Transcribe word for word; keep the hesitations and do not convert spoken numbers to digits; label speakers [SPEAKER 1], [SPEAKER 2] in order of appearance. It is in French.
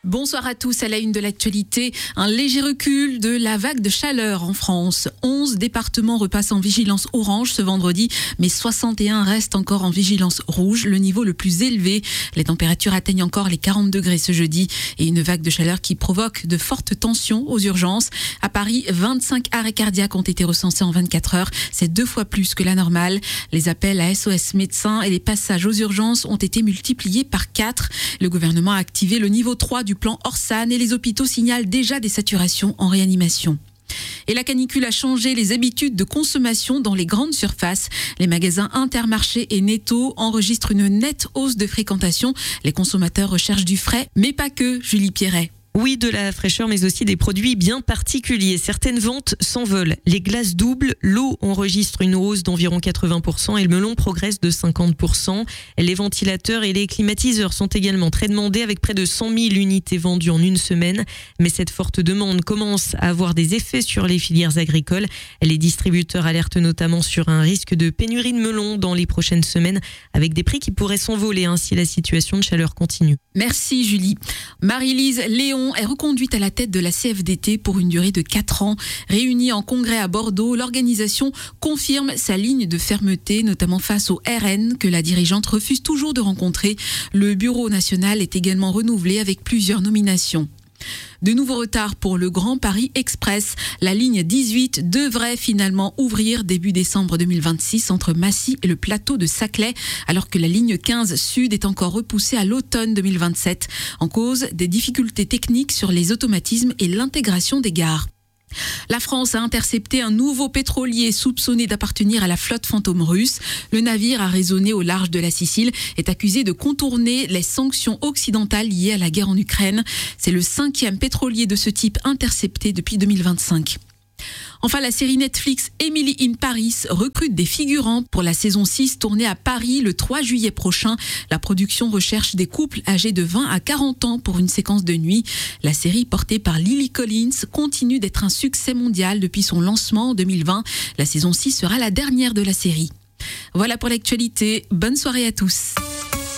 [SPEAKER 1] Bonsoir à tous. À la une de l'actualité, un léger recul de la vague de chaleur en France. onze départements repassent en vigilance orange ce vendredi, mais soixante et un restent encore en vigilance rouge, le niveau le plus élevé. Les températures atteignent encore les quarante degrés ce jeudi et une vague de chaleur qui provoque de fortes tensions aux urgences. À Paris, vingt-cinq arrêts cardiaques ont été recensés en vingt-quatre heures. C'est deux fois plus que la normale. Les appels à S O S médecins et les passages aux urgences ont été multipliés par quatre. Le gouvernement a activé le niveau trois du plan Orsan et les hôpitaux signalent déjà des saturations en réanimation. Et la canicule a changé les habitudes de consommation dans les grandes surfaces. Les magasins Intermarché et Netto enregistrent une nette hausse de fréquentation. Les consommateurs recherchent du frais, mais pas que, Julie Pierret.
[SPEAKER 2] Oui, de la fraîcheur, mais aussi des produits bien particuliers. Certaines ventes s'envolent. Les glaces doublent, l'eau enregistre une hausse d'environ quatre-vingts pour cent et le melon progresse de cinquante pour cent. Les ventilateurs et les climatiseurs sont également très demandés avec près de cent mille unités vendues en une semaine. Mais cette forte demande commence à avoir des effets sur les filières agricoles. Les distributeurs alertent notamment sur un risque de pénurie de melon dans les prochaines semaines avec des prix qui pourraient s'envoler hein, si la situation de chaleur continue.
[SPEAKER 1] Merci Julie. Marie-Lise Léon est reconduite à la tête de la C F D T pour une durée de quatre ans. Réunie en congrès à Bordeaux, l'organisation confirme sa ligne de fermeté, notamment face au R N que la dirigeante refuse toujours de rencontrer. Le bureau national est également renouvelé avec plusieurs nominations. De nouveaux retards pour le Grand Paris Express. La ligne dix-huit devrait finalement ouvrir début décembre deux mille vingt-six entre Massy et le plateau de Saclay, alors que la ligne quinze Sud est encore repoussée à l'automne deux mille vingt-sept, en cause des difficultés techniques sur les automatismes et l'intégration des gares. La France a intercepté un nouveau pétrolier soupçonné d'appartenir à la flotte fantôme russe. Le navire, arraisonné au large de la Sicile, est accusé de contourner les sanctions occidentales liées à la guerre en Ukraine. C'est le cinquième pétrolier de ce type intercepté depuis deux mille vingt-cinq. Enfin, la série Netflix Emily in Paris recrute des figurants pour la saison six tournée à Paris le trois juillet prochain. La production recherche des couples âgés de vingt à quarante ans pour une séquence de nuit. La série portée par Lily Collins continue d'être un succès mondial depuis son lancement en deux mille vingt. La saison six sera la dernière de la série. Voilà pour l'actualité. Bonne soirée à tous.